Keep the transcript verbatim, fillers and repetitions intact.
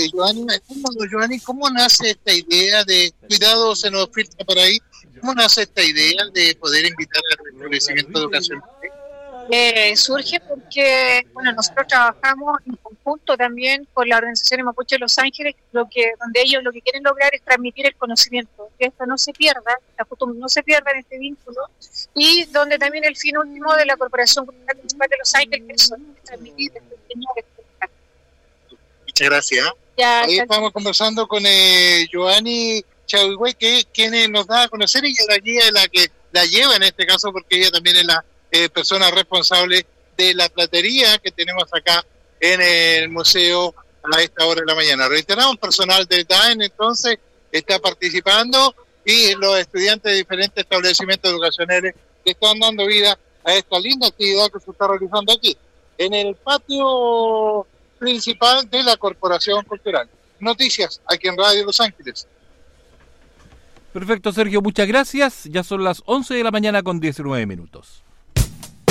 Eh, Joanny, ¿cómo, Joanny, ¿cómo nace esta idea de, cuidado, se nos filtra por ahí, cómo nace esta idea de poder invitar al establecimiento educacional? Eh, surge porque, bueno, nosotros trabajamos en conjunto también con la organización Mapuche de Los Ángeles, lo que, donde ellos lo que quieren lograr es transmitir el conocimiento, que esto no se pierda, la costumbre no se pierda en este vínculo, y donde también el fin último de la Corporación Cultural Municipal de Los Ángeles es transmitir, enseñar, explicar. Muchas gracias. Ya, Ahí ya, estamos conversando con eh, Joanny Chahuigüey, que quien nos da a conocer, y la guía es la que la lleva en este caso, porque ella también es la Eh, persona responsable de la platería que tenemos acá en el museo a esta hora de la mañana. Reiteramos, personal de D A E N entonces está participando y los estudiantes de diferentes establecimientos educacionales que están dando vida a esta linda actividad que se está realizando aquí en el patio principal de la Corporación Cultural. Noticias aquí en Radio Los Ángeles. Perfecto, Sergio, muchas gracias. Ya son las once de la mañana con diecinueve minutos.